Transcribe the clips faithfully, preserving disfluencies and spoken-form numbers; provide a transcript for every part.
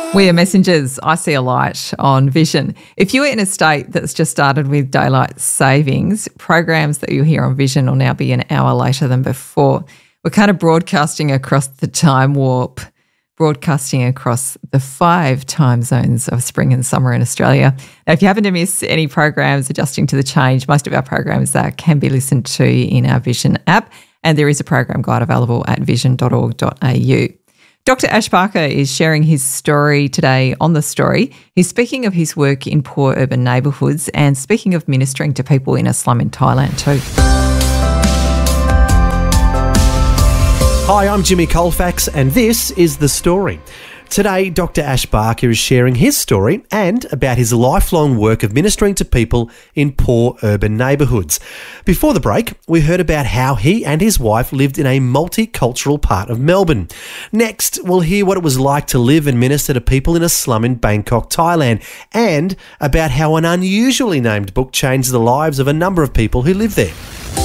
We are messengers. I see a light on Vision. If you are in a state that's just started with daylight savings, programs that you hear on Vision will now be an hour later than before. We're kind of broadcasting across the time warp, broadcasting across the five time zones of spring and summer in Australia. Now, if you happen to miss any programs adjusting to the change, most of our programs uh, can be listened to in our Vision app, and there is a program guide available at vision dot org dot a u. Doctor Ash Barker is sharing his story today on The Story. He's speaking of his work in poor urban neighbourhoods and speaking of ministering to people in a slum in Thailand too. Hi, I'm Jimmy Colfax and this is The Story. Today, Doctor Ash Barker is sharing his story and about his lifelong work of ministering to people in poor urban neighbourhoods. Before the break, we heard about how he and his wife lived in a multicultural part of Melbourne. Next, we'll hear what it was like to live and minister to people in a slum in Bangkok, Thailand, and about how an unusually named book changed the lives of a number of people who live there.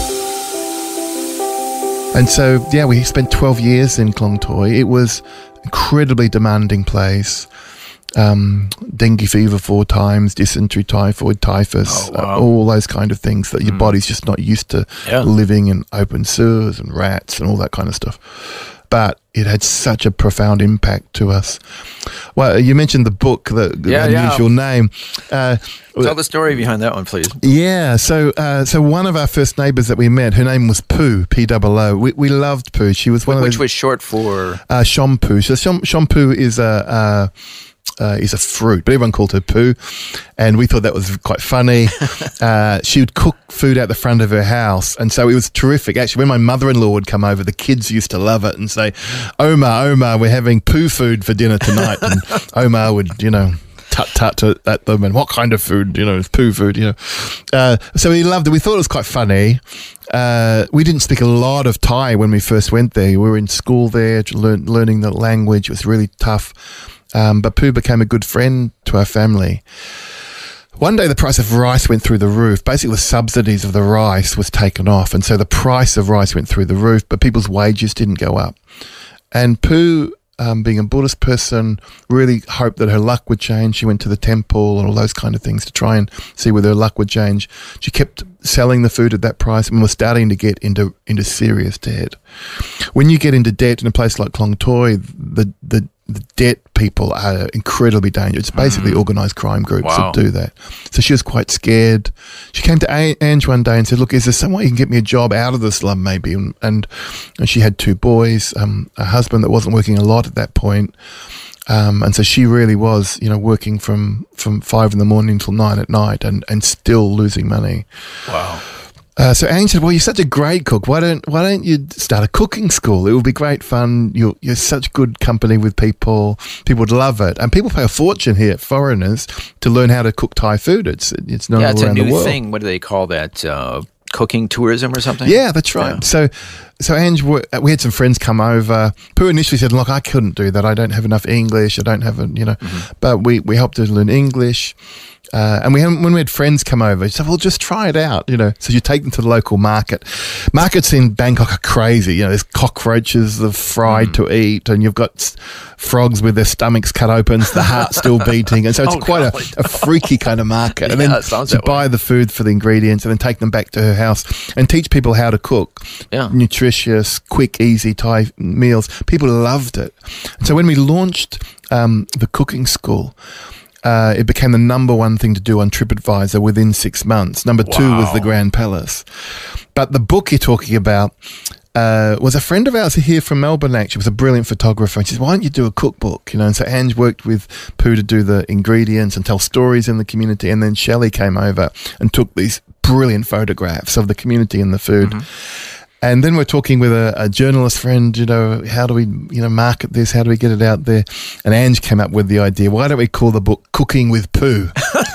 And so, yeah, we spent twelve years in Klong Toy. It was incredibly demanding place. Um, dengue fever four times, dysentery, typhoid, typhus, oh, wow. uh, all those kind of things that your mm. body's just not used to yeah. living in open sewers and rats and all that kind of stuff. But it had such a profound impact to us. Well, you mentioned the book, the, the yeah, unusual yeah. name. Uh, Tell the story behind that one, please. Yeah, so uh, so one of our first neighbours that we met, her name was Pooh, P O O. We we loved Pooh. She was one Which of those, was short for? Uh, Shampoo. So sham, shampoo is a... Uh, Uh, is a fruit, but everyone called her Pooh, and we thought that was quite funny. uh, she would cook food out the front of her house, and so it was terrific. Actually, when my mother-in-law would come over, the kids used to love it and say, Omar, Omar, we're having Pooh food for dinner tonight. And Omar would, you know, tut-tut at them, and what kind of food, you know, it's Pooh food, you know. Uh, so we loved it. We thought it was quite funny. Uh, we didn't speak a lot of Thai when we first went there. We were in school there, learn, learning the language. It was really tough. Um, but Pooh became a good friend to our family. One day the price of rice went through the roof. Basically the subsidies of the rice was taken off, and so the price of rice went through the roof, but people's wages didn't go up. And Pooh, um, being a Buddhist person, really hoped that her luck would change. She went to the temple and all those kind of things to try and see whether her luck would change. She kept selling the food at that price and was starting to get into into serious debt. When you get into debt in a place like Klong Toy, the the The debt people are incredibly dangerous. It's basically mm. organised crime groups wow. that do that. So she was quite scared. She came to Ange one day and said, look, is there some way you can get me a job out of the slum maybe? And, and, and she had two boys, um, a husband that wasn't working a lot at that point. Um, and so she really was, you know, working from, from five in the morning until nine at night and, and still losing money. Wow. Uh, so Ange said, well, you're such a great cook. Why don't why don't you start a cooking school? It will be great fun. You're, you're such good company with people. People would love it. And people pay a fortune here, foreigners, to learn how to cook Thai food. It's it's not yeah, all it's a around new the world. thing. What do they call that? Uh, cooking tourism or something? Yeah, that's right. Yeah. So so Ange, we had some friends come over. Pooh initially said, look, I couldn't do that. I don't have enough English. I don't have, a, you know. Mm-hmm. But we, we helped her learn English. Uh, and we had, when we had friends come over, she said, well, just try it out, you know. So you take them to the local market. Markets in Bangkok are crazy. You know, there's cockroaches that are fried mm. to eat, and you've got frogs with their stomachs cut open, the heart still beating. And so it's oh, quite a, a freaky kind of market. And yeah, then to buy way. the food for the ingredients and then take them back to her house and teach people how to cook. Yeah. Nutritious, quick, easy Thai meals. People loved it. And so when we launched um, the cooking school, Uh, it became the number one thing to do on TripAdvisor within six months. Number wow. two was the Grand Palace. But the book you're talking about uh, was a friend of ours here from Melbourne, actually. Was a brilliant photographer. And she said, why don't you do a cookbook? You know, and so Ange worked with Pooh to do the ingredients and tell stories in the community. And then Shelley came over and took these brilliant photographs of the community and the food. Mm-hmm. And then we're talking with a, a journalist friend, you know, how do we, you know, market this? How do we get it out there? And Ange came up with the idea, why don't we call the book Cooking with Pooh?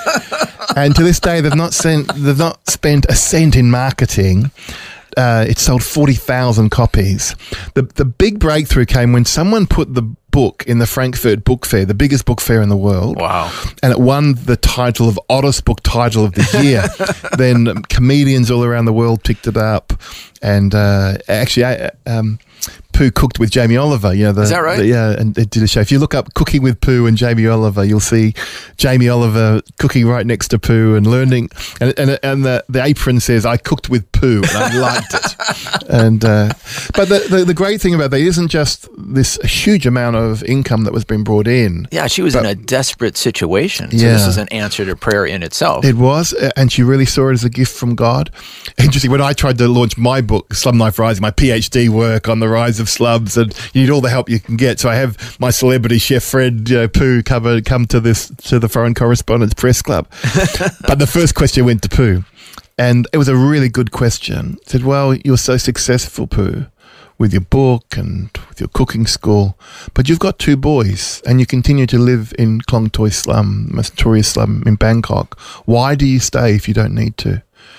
And to this day, they've not sent, they've not spent a cent in marketing. Uh, it sold forty thousand copies. The the big breakthrough came when someone put the book in the Frankfurt Book Fair, the biggest book fair in the world. Wow. And it won the title of Oddest Book Title of the Year. Then comedians all around the world picked it up. And uh, actually, I, um, Pooh cooked with Jamie Oliver. You know, the, Is that right? The, yeah, and it did a show. If you look up Cooking with Pooh and Jamie Oliver, you'll see Jamie Oliver cooking right next to Pooh and learning. And and, and the, the apron says, "I cooked with Pooh," and I liked it. And uh, but the, the the great thing about that isn't just this huge amount of income that was being brought in. Yeah, she was But- in a desperate situation. So Yeah. this is an answer to prayer in itself. It was, uh, and she really saw it as a gift from God. Interesting, when I tried to launch my book, Slum Life Rising, my PhD work on the rise of slums, and you need all the help you can get. So I have my celebrity chef friend, you know, Pooh, come, come to this to the Foreign Correspondents Press Club. But the first question went to Pooh, and it was a really good question. It said, "Well, you're so successful, Pooh, with your book and with your cooking school, but you've got two boys and you continue to live in Klong Toi slum, most notorious slum in Bangkok. Why do you stay if you don't need to?"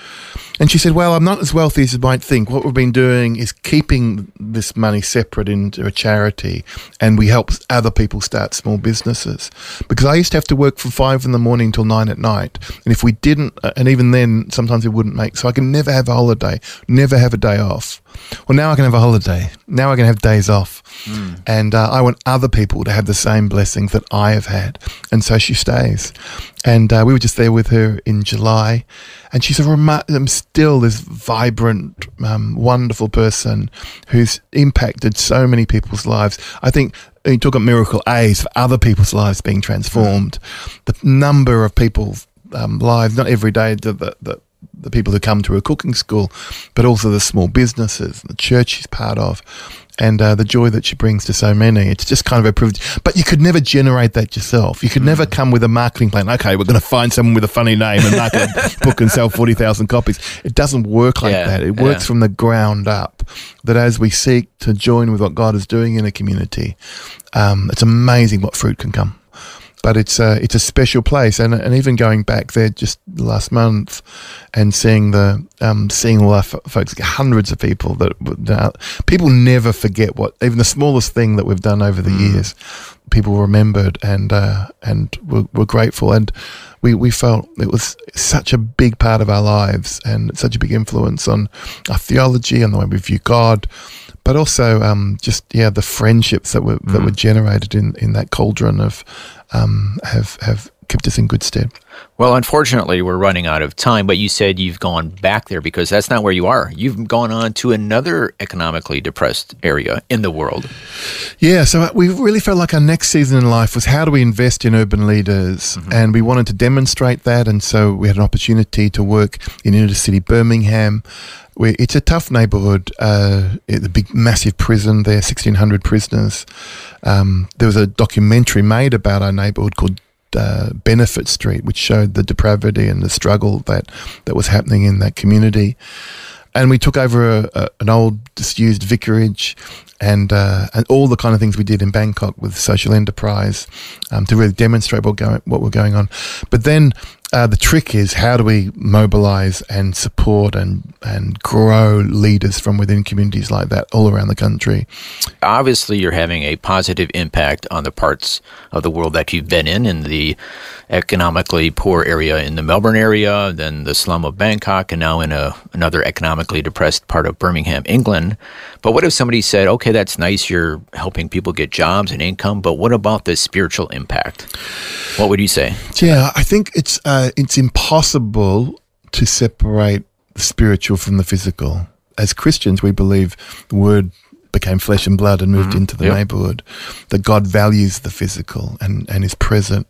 And she said, "Well, I'm not as wealthy as you might think. What we've been doing is keeping this money separate into a charity, and we help other people start small businesses. Because I used to have to work from five in the morning till nine at night. And if we didn't, and even then, sometimes it wouldn't make, so I can never have a holiday, never have a day off. Well, now I can have a holiday. Now I can have days off. Mm. And uh, I want other people to have the same blessings that I have had." And so she stays. And uh, we were just there with her in July. And she's a remar- um, still this vibrant, um, wonderful person who's impacted so many people's lives. I think you talk about Miracle A's for other people's lives being transformed. Mm. The number of people's um, lives, not every day, the, the, the the people who come to her cooking school, but also the small businesses, the church she's part of, and uh, the joy that she brings to so many. It's just kind of a privilege. But you could never generate that yourself. You could mm. never come with a marketing plan. Okay, we're going to find someone with a funny name and market a book and sell forty thousand copies. It doesn't work like Yeah, that. It works yeah. from the ground up, that as we seek to join with what God is doing in a community, um, it's amazing what fruit can come. But it's a, it's a special place, and and even going back there just last month, and seeing the um, seeing all our f- folks, hundreds of people that uh, people never forget what even the smallest thing that we've done over the mm. years. People remembered, and uh, and were, were grateful, and we, we felt it was such a big part of our lives, and such a big influence on our theology and the way we view God. But also, um, just yeah, the friendships that were that Mm. were generated in, in that cauldron of um, have have kept us in good stead. Well, unfortunately, we're running out of time, but you said you've gone back there because that's not where you are. You've gone on to another economically depressed area in the world. Yeah, so we really felt like our next season in life was how do we invest in urban leaders? Mm-hmm. And we wanted to demonstrate that, and so we had an opportunity to work in inner city Birmingham. We, it's a tough neighbourhood, uh, a big, massive prison there, sixteen hundred prisoners. Um, there was a documentary made about our neighbourhood called Uh, Benefit Street, which showed the depravity and the struggle that, that was happening in that community. And we took over a, a, an old disused vicarage, and uh, and all the kind of things we did in Bangkok with social enterprise um, to really demonstrate what going what were going on. But then uh, the trick is, how do we mobilise and support and and grow leaders from within communities like that all around the country? Obviously, you're having a positive impact on the parts of the world that you've been in, in the economically poor area in the Melbourne area, then the slum of Bangkok, and now in a another economically depressed part of Birmingham, England. But what if somebody said, okay, that's nice, you're helping people get jobs and income, but what about the spiritual impact? What would you say? Yeah, I think it's uh, it's impossible to separate the spiritual from the physical. As Christians, we believe the Word became flesh and blood and moved mm-hmm. into the yep. neighborhood, that God values the physical and, and is present.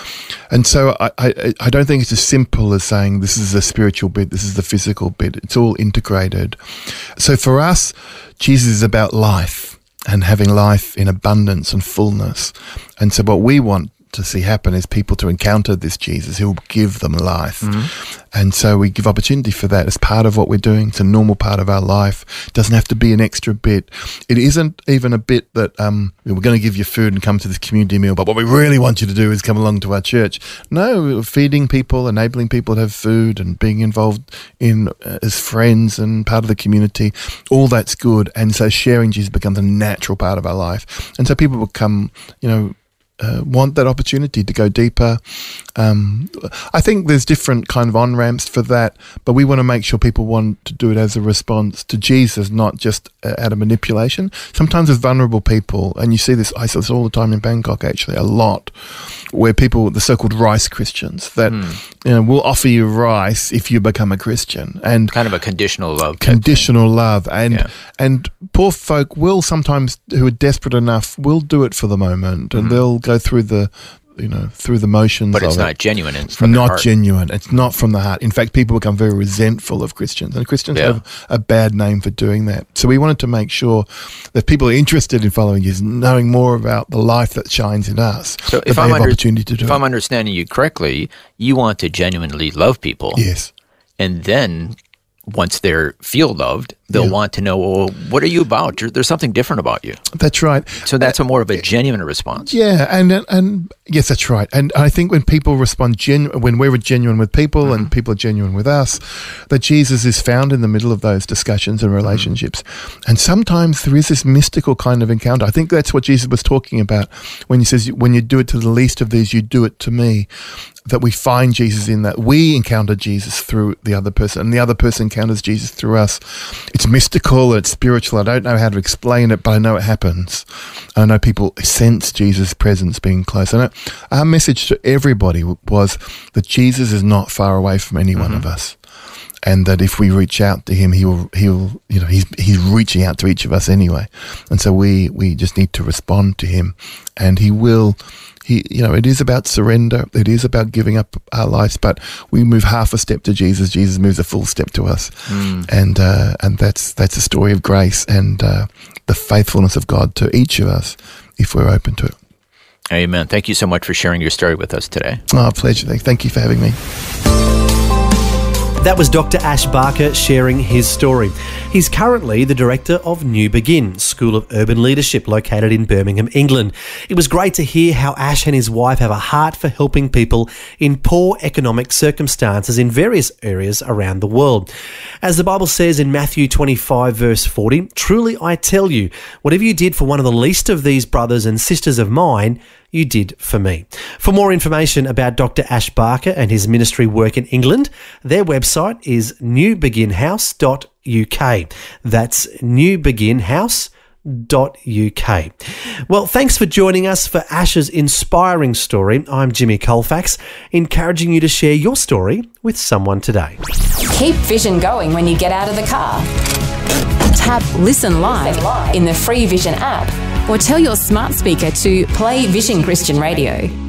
And so I, I, I don't think it's as simple as saying this is the spiritual bit, this is the physical bit. It's all integrated. So for us, Jesus is about life and having life in abundance and fullness. And so what we want to see happen is people to encounter this Jesus who will give them life. Mm-hmm. And so we give opportunity for that as part of what we're doing. It's a normal part of our life. It doesn't have to be an extra bit. It isn't even a bit that um, we're going to give you food and come to this community meal, but what we really want you to do is come along to our church. No, we're feeding people, enabling people to have food and being involved in uh, as friends and part of the community. All that's good. And so sharing Jesus becomes a natural part of our life. And so people will come, you know, uh, want that opportunity to go deeper. Um, I think there's different kind of on-ramps for that, but we want to make sure people want to do it as a response to Jesus, not just uh, out of manipulation. Sometimes with vulnerable people, and you see this, I see this all the time in Bangkok actually, a lot, where people, the so-called rice Christians, that mm. you know, will offer you rice if you become a Christian. And kind of a conditional love. Conditional love. And, yeah. and poor folk will sometimes, who are desperate enough, will do it for the moment, and mm. they'll go through the, you know, through the motions. But it's of not it. genuine. It's from not heart. genuine. It's not from the heart. In fact, people become very resentful of Christians, and Christians yeah. have a bad name for doing that. So we wanted to make sure that people are interested in following Jesus, knowing more about the life that shines in us. So that if they I'm have under, opportunity to do if it. I'm understanding you correctly, you want to genuinely love people. Yes. And then once they feel loved, they'll Yeah. want to know, well, what are you about? You're, there's something different about you. That's right. So that's a more of a genuine response. Yeah, and and yes, that's right. And I think when people respond, genu- when we're genuine with people mm-hmm. and people are genuine with us, that Jesus is found in the middle of those discussions and relationships. Mm-hmm. And sometimes there is this mystical kind of encounter. I think that's what Jesus was talking about when he says, when you do it to the least of these, you do it to me. That we find Jesus in that. We encounter Jesus through the other person, and the other person encounters Jesus through us. It's mystical, it's spiritual. I don't know how to explain it, but I know it happens. I know people sense Jesus' presence being close. And our message to everybody was that Jesus is not far away from any mm-hmm. one of us, and that if we reach out to him, he will, he will, you know, he's he's reaching out to each of us anyway. And so we we just need to respond to him, and he will. He, you know, it is about surrender. It is about giving up our lives, but we move half a step to Jesus. Jesus moves a full step to us, mm. and uh, and that's that's a story of grace and uh, the faithfulness of God to each of us if we're open to it. Amen. Thank you so much for sharing your story with us today. Oh, pleasure. Thank you for having me. That was Doctor Ash Barker sharing his story. He's currently the director of New Begin, School of Urban Leadership, located in Birmingham, England. It was great to hear how Ash and his wife have a heart for helping people in poor economic circumstances in various areas around the world. As the Bible says in Matthew twenty-five, verse forty, "Truly I tell you, whatever you did for one of the least of these brothers and sisters of mine, you did for me." For more information about Doctor Ash Barker and his ministry work in England, their website is new begin house dot U K. That's new begin house dot U K. Well, thanks for joining us for Ash's inspiring story. I'm Jimmy Colfax, encouraging you to share your story with someone today. Keep Vision going when you get out of the car. Tap Listen Live, Listen Live in the free Vision app, or tell your smart speaker to play Vision Christian Radio.